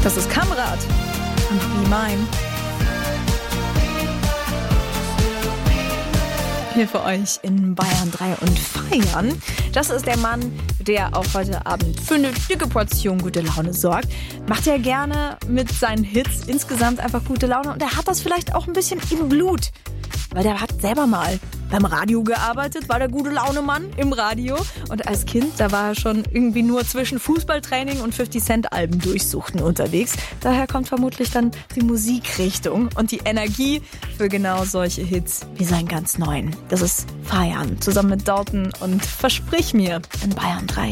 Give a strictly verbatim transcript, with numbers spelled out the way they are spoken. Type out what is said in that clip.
Das ist Kamrat und Be Mine. Hier für euch in Bayern drei und Feiern. Das ist der Mann, der auch heute Abend für eine dicke Portion gute Laune sorgt. Macht er gerne mit seinen Hits insgesamt einfach gute Laune. Und er hat das vielleicht auch ein bisschen im Blut. Weil der hat selber mal beim Radio gearbeitet, war der gute Laune-Mann im Radio. Und als Kind, da war er schon irgendwie nur zwischen Fußballtraining und fifty Cent Alben durchsuchten unterwegs. Daher kommt vermutlich dann die Musikrichtung und die Energie für genau solche Hits wie seinen ganz neuen. Das ist Feiern, zusammen mit Dalton und Versprich mir in Bayern drei.